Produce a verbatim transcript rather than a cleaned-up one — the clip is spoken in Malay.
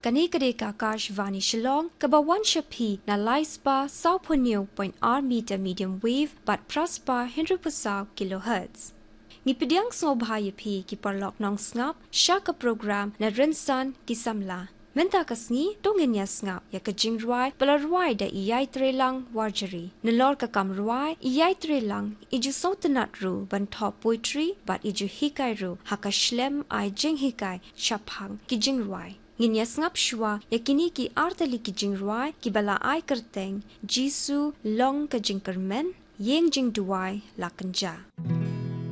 Kani kadeka Akashvani Shillong kabawan shapi na Laispa Saupunyo point R meter medium wave but prosper hundred percent kilohertz. Ngipidyang sobhayapi ki parlok nong snap shaka program na rensan kisamla. Menta kasni tongin ya ngap ya kajing ruai pala ruai da iyai trelang warjari. Nelor ka kam ruai iyai trelang iju sotenat ru ban top poetry but iju hikai ru haka shlem ai jing hikai shaphang ki jing ruai. Ngin ya ngap shwa ya kini ki artali ki jing ruai ki bala ai kerteng jisu long ka jing kermen yeng jing duai lakanja.